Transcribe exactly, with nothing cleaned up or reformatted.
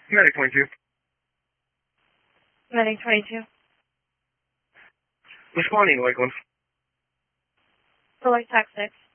Medic twenty-two. Medic twenty-two. Responding to Lakeland. Select tax six.